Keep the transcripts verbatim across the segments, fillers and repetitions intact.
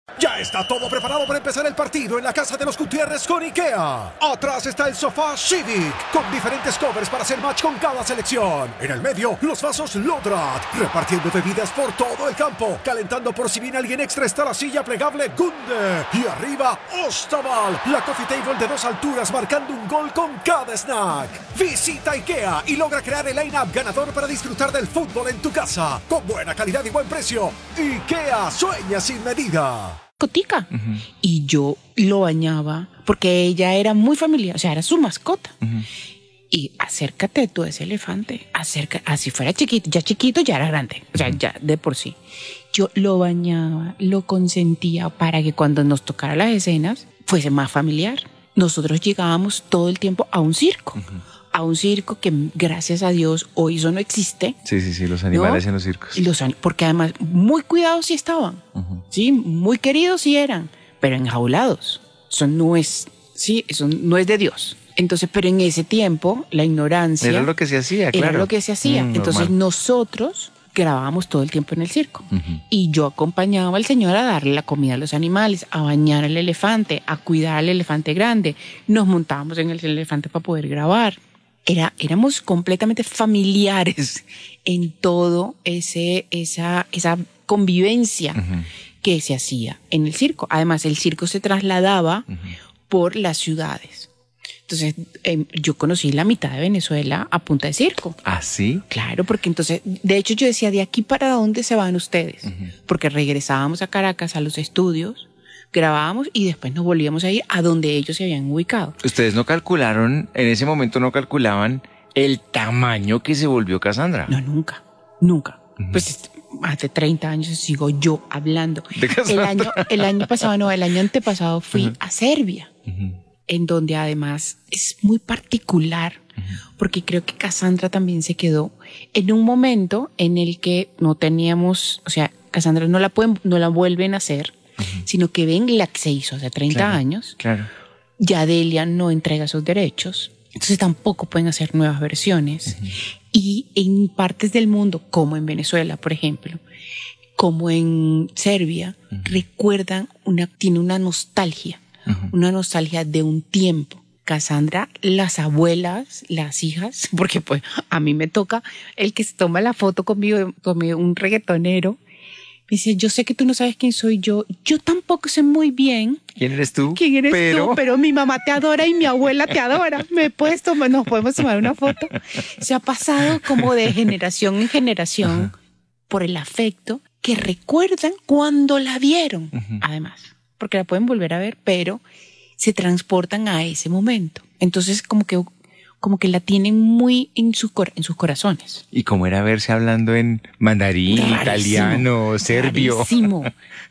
Ya está todo preparado para empezar el partido en la casa de los Gutiérrez con IKEA. Atrás está el sofá Civic, con diferentes covers para hacer match con cada selección. En el medio, los vasos Lodrat, repartiendo bebidas por todo el campo. Calentando por si viene alguien extra está la silla plegable Gunde. Y arriba, Ostaval, la coffee table de dos alturas marcando un gol con cada snack. Visita IKEA y logra crear el line-up ganador para disfrutar del fútbol en tu casa. Con buena calidad y buen precio. IKEA sueña sin medida. Cotica. Uh-huh. Y yo lo bañaba porque ella era muy familiar, o sea, era su mascota. Uh-huh. Y acércate tú a ese elefante, acerca, así fuera chiquito, ya chiquito ya era grande, o sea, uh-huh. ya de por sí. Yo lo bañaba, lo consentía para que cuando nos tocara las escenas fuese más familiar. Nosotros llegábamos todo el tiempo a un circo. Uh-huh. A un circo que, gracias a Dios, hoy eso no existe. Sí, sí, sí, los animales, ¿no? En los circos. Los, porque además, muy cuidados sí estaban. Uh-huh. Sí, muy queridos sí eran, pero enjaulados. Eso no es, sí, eso no es de Dios. Entonces, pero en ese tiempo, la ignorancia... Era lo que se hacía, claro. Era lo que se hacía. Mm, Entonces, normal. Nosotros grabábamos todo el tiempo en el circo. Uh-huh. Y yo acompañaba al señor a darle la comida a los animales, a bañar al elefante, a cuidar al elefante grande. Nos montábamos en el elefante para poder grabar. Era, éramos completamente familiares en todo ese, esa, esa convivencia uh-huh. que se hacía en el circo. Además, el circo se trasladaba uh-huh. por las ciudades. Entonces, eh, yo conocí la mitad de Venezuela a punta de circo. ¿Ah, sí? Claro, porque entonces, de hecho yo decía, ¿de aquí para dónde se van ustedes? Uh-huh. Porque regresábamos a Caracas a los estudios, grabábamos y después nos volvíamos a ir a donde ellos se habían ubicado. ¿Ustedes no calcularon, en ese momento no calculaban el tamaño que se volvió Cassandra? No, nunca, nunca. Uh-huh. Pues hace treinta años sigo yo hablando. ¿De Cassandra? El año, el año pasado, no, el año antepasado fui uh-huh. a Serbia, uh-huh. en donde además es muy particular, uh-huh. porque creo que Cassandra también se quedó en un momento en el que no teníamos, o sea, Cassandra no la pueden, no la vuelven a hacer, uh-huh. sino que ven la que se hizo hace treinta claro, años. Claro. Ya Delia no entrega sus derechos, entonces tampoco pueden hacer nuevas versiones. Uh-huh. Y en partes del mundo, como en Venezuela, por ejemplo, como en Serbia, uh-huh. recuerdan, una, tiene una nostalgia, uh-huh. una nostalgia de un tiempo. Cassandra, las abuelas, las hijas, porque pues a mí me toca el que se toma la foto conmigo, conmigo un reggaetonero. Me dice, yo sé que tú no sabes quién soy yo. Yo tampoco sé muy bien. ¿Quién eres tú? ¿Quién eres pero... tú? Pero mi mamá te adora y mi abuela te adora. ¿Me puedes tomar? ¿Nos podemos tomar una foto? Se ha pasado como de generación en generación uh-huh. por el afecto que recuerdan cuando la vieron, uh-huh. además. Porque la pueden volver a ver, pero se transportan a ese momento. Entonces, como que... como que la tienen muy en, su cor- en sus corazones. ¿Y cómo era verse hablando en mandarín, rarísimo, italiano, serbio? Rarísimo,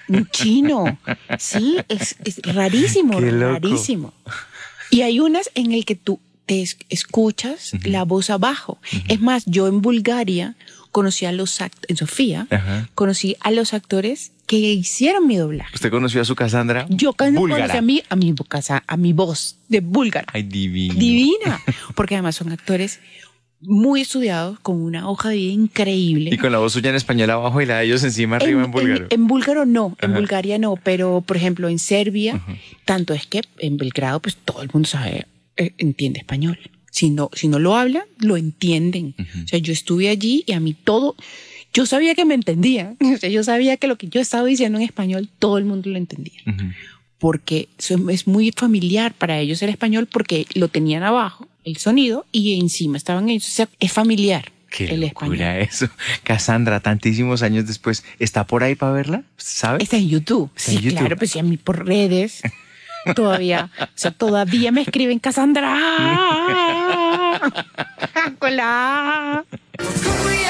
chino. Sí, es, es rarísimo, Qué loco. rarísimo. Y hay unas en el que tú te es- escuchas uh-huh. la voz abajo. Uh-huh. Es más, yo en Bulgaria conocí a los actores, en Sofía, uh-huh. conocí a los actores que hicieron mi doblaje. ¿Usted conoció a su Cassandra? Yo conocí a mi, a mi, a mi voz de búlgara. Ay, divina. Divina. Porque además son actores muy estudiados, con una hoja de vida increíble. Y con la voz suya en español abajo y la de ellos encima arriba en, en búlgaro. En, en búlgaro no, en uh-huh. Bulgaria no, pero por ejemplo en Serbia, uh-huh. tanto es que en Belgrado pues todo el mundo sabe, eh, entiende español. Si no, si no lo hablan, lo entienden. Uh-huh. O sea, yo estuve allí y a mí todo... Yo sabía que me entendían. O sea, yo sabía que lo que yo estaba diciendo en español, todo el mundo lo entendía. Uh-huh. Porque es muy familiar para ellos el español porque lo tenían abajo, el sonido, y encima estaban ellos. O sea, es familiar. Qué el locura español. Eso. Cassandra, tantísimos años después, ¿está por ahí para verla? ¿Sabes? Está en YouTube. Está sí, en YouTube. Claro, pues sí, a mí por redes. Todavía, o sea, todavía me escriben Cassandra. Con la